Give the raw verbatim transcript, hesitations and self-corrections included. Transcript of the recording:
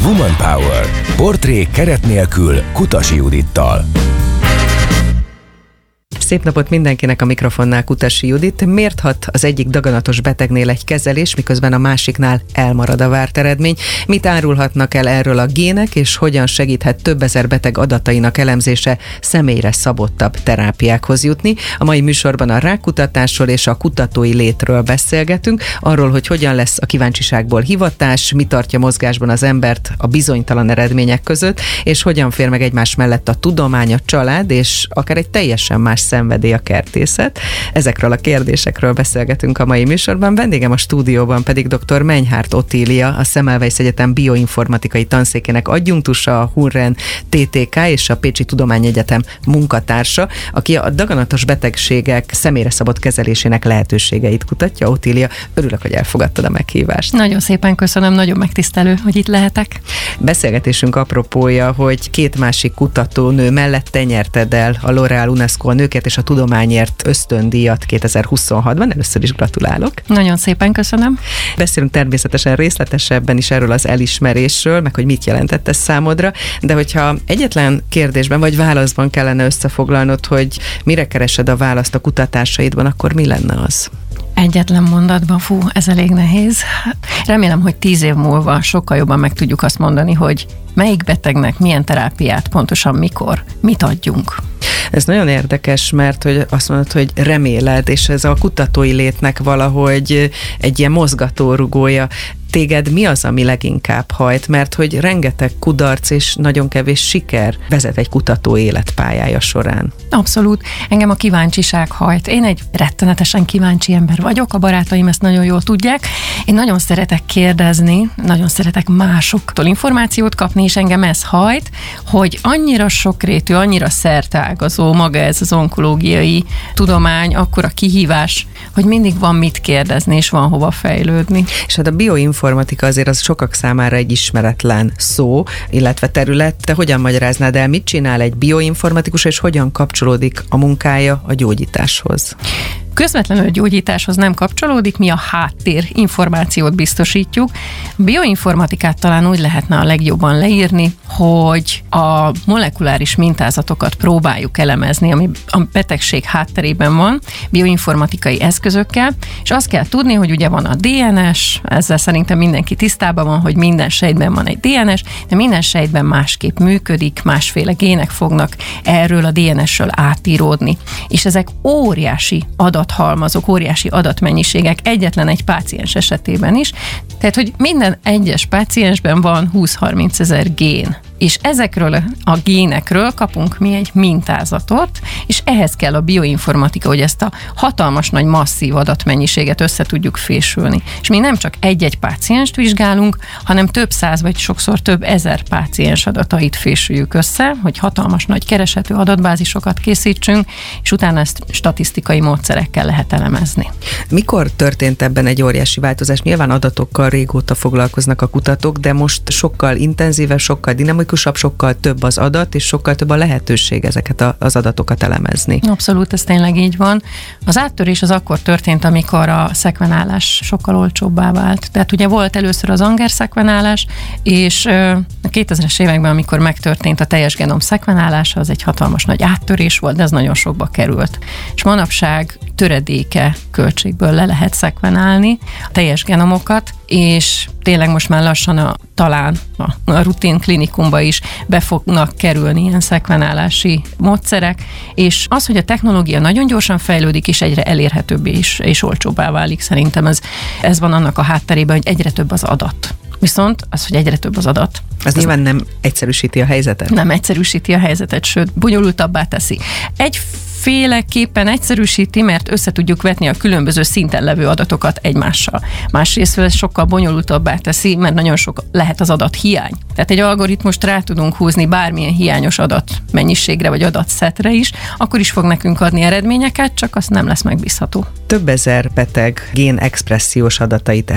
Woman Power. Portré keret nélkül Kutasi Judittal. Szép napot mindenkinek, a mikrofonnál Kutasi Judit. Miért hat az egyik daganatos betegnél egy kezelés, miközben a másiknál elmarad a várt eredmény? Mit árulhatnak el erről a gének, és hogyan segíthet több ezer beteg adatainak elemzése személyre szabottabb terápiákhoz jutni? A mai műsorban a rákkutatásról és a kutatói létről beszélgetünk, arról, hogy hogyan lesz a kíváncsiságból hivatás, mi tartja mozgásban az embert a bizonytalan eredmények között, és hogyan fér meg egymás mellett a tudomány, a család, és akár egy teljesen más szenvedély, a kertészet. Ezekről a kérdésekről beszélgetünk a mai műsorban. Vendégem a stúdióban pedig dr. Menyhárt Otília, a Semmelweis Egyetem bioinformatikai tanszékének adjunktusa, a Hunren té té ká és a Pécsi Tudományegyetem munkatársa, aki a daganatos betegségek személyre szabott kezelésének lehetőségeit kutatja. Otília, örülök, hogy elfogadtad a meghívást. Nagyon szépen köszönöm, nagyon megtisztelő, hogy itt lehetek. Beszélgetésünk apropója, hogy két másik kutatónő mellett te nyerted el a L'Oréal UNESCO a nőkért és a tudományért ösztöndíjat kétezer-huszonhatban. Először is gratulálok. Nagyon szépen köszönöm. Beszélünk természetesen részletesebben is erről az elismerésről, meg hogy mit jelentett ez számodra, de hogyha egyetlen kérdésben vagy válaszban kellene összefoglalnod, hogy mire keresed a választ a kutatásaidban, akkor mi lenne az? Egyetlen mondatban, fú, ez elég nehéz. Remélem, hogy tíz év múlva sokkal jobban meg tudjuk azt mondani, hogy melyik betegnek milyen terápiát, pontosan mikor, mit adjunk. Ez nagyon érdekes, mert hogy azt mondod, hogy reméled, és ez a kutatói létnek valahogy egy ilyen mozgatórugója. Téged mi az, ami leginkább hajt? Mert hogy rengeteg kudarc és nagyon kevés siker vezet egy kutató életpályája során. Abszolút. Engem a kíváncsiság hajt. Én egy rettenetesen kíváncsi ember vagyok, a barátaim ezt nagyon jól tudják. Én nagyon szeretek kérdezni, nagyon szeretek másoktól információt kapni, és engem ez hajt, hogy annyira sokrétű, annyira szerteágazó maga ez az onkológiai tudomány, akkora kihívás, hogy mindig van mit kérdezni, és van hova fejlődni. És hát a bioinformatika azért az sokak számára egy ismeretlen szó, illetve terület. Te hogyan magyaráznád el, mit csinál egy bioinformatikus, és hogyan kapcsolódik a munkája a gyógyításhoz? Közvetlenül a gyógyításhoz nem kapcsolódik, mi a háttér információt biztosítjuk. A bioinformatikát talán úgy lehetne a legjobban leírni, hogy a molekuláris mintázatokat próbáljuk elemezni, ami a betegség hátterében van, bioinformatikai eszközökkel, és azt kell tudni, hogy ugye van a dé en es, ezzel szerintem mindenki tisztában van, hogy minden sejtben van egy dé en es, de minden sejtben másképp működik, másféle gének fognak erről a dé en esről átíródni. És ezek óriási adat adathalmazok, óriási adatmennyiségek egyetlen egy páciens esetében is. Tehát, hogy minden egyes páciensben van húsz-harminc ezer gén. És ezekről a génekről kapunk mi egy mintázatot, és ehhez kell a bioinformatika, hogy ezt a hatalmas nagy masszív adatmennyiséget össze tudjuk fésülni. És mi nem csak egy-egy pácienst vizsgálunk, hanem több száz vagy sokszor több ezer páciens adatait fésüljük össze, hogy hatalmas nagy kereshető adatbázisokat készítsünk, és utána ezt statisztikai módszerekkel lehet elemezni. Mikor történt ebben egy óriási változás? Nyilván adatokkal régóta foglalkoznak a kutatók, de most sokkal intenzívebb, sokkal dinamikusabb, sokkal több az adat, és sokkal több a lehetőség ezeket a, az adatokat elemezni. Abszolút, ez tényleg így van. Az áttörés az akkor történt, amikor a szekvenálás sokkal olcsóbbá vált. Tehát ugye volt először az Anger szekvenálás, és a kétezres években, amikor megtörtént a teljes genom szekvenálása, az egy hatalmas nagy áttörés volt, de ez nagyon sokba került. És manapság töredéke költségből le lehet szekvenálni a teljes genomokat, és tényleg most már lassan a, talán a, a rutin klinikumba is be fognak kerülni ilyen szekvenálási módszerek, és az, hogy a technológia nagyon gyorsan fejlődik, és egyre elérhetőbbé is, és olcsóbbá válik, szerintem ez, ez van annak a hátterében, hogy egyre több az adat. Viszont az, hogy egyre több az adat. Ez nyilván nem egyszerűsíti a helyzetet? Nem egyszerűsíti a helyzetet, sőt, bonyolultabbá teszi. Egy féleképpen egyszerűsíti, mert össze tudjuk vetni a különböző szinten levő adatokat egymással. Másrészt ez sokkal bonyolultabbá teszi, mert nagyon sok lehet az adat hiány. Tehát egy algoritmust rá tudunk húzni bármilyen hiányos adat mennyiségre vagy adatszetre is, akkor is fog nekünk adni eredményeket, csak az nem lesz megbízható. Több ezer beteg génexpressziós adatait